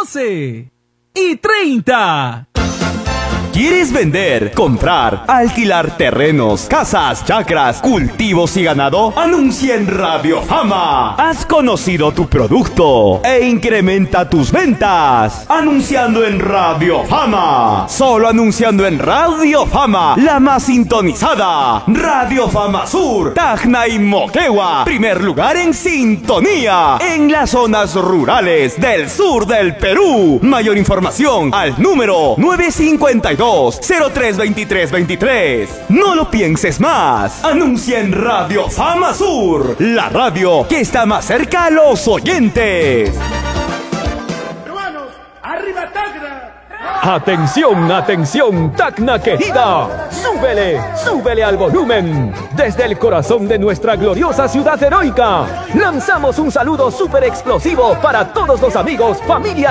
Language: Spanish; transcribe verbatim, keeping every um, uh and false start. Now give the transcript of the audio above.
doce y treinta. ¿Quieres vender, comprar, alquilar terrenos, casas, chacras, cultivos y ganado? Anuncia en Radio Fama. Has conocido tu producto e incrementa tus ventas. Anunciando en Radio Fama. Solo anunciando en Radio Fama, la más sintonizada. Radio Fama Sur, Tacna y Moquegua. Primer lugar en sintonía en las zonas rurales del sur del Perú. Mayor información al número nueve cinco dos, cero tres dos tres dos tres. No lo pienses más. Anuncia en Radio Fama Sur, la radio que está más cerca a los oyentes. Hermanos, arriba Tacna. Atención, atención, Tacna querida. Súbele, súbele al volumen. Desde el corazón de nuestra gloriosa ciudad heroica, lanzamos un saludo súper explosivo para todos los amigos, familia